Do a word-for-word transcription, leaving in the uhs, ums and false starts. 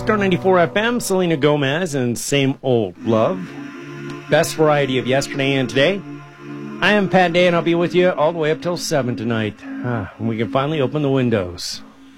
Star ninety-four F M, Selena Gomez, and Same Old Love. Best variety of yesterday and today. I am Pat Day, and I'll be with you all the way up till seven tonight. Ah, when we can finally open the windows.